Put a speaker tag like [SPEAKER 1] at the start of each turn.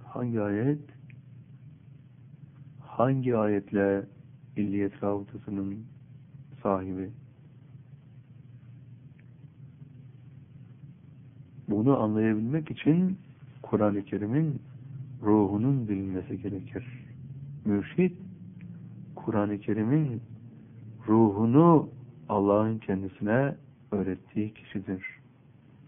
[SPEAKER 1] hangi ayet, hangi ayetle illiyet rabıtasının sahibi? Bunu anlayabilmek için Kur'an-ı Kerim'in ruhunun bilinmesi gerekir. Mürşid, Kur'an-ı Kerim'in ruhunu Allah'ın kendisine öğrettiği kişidir.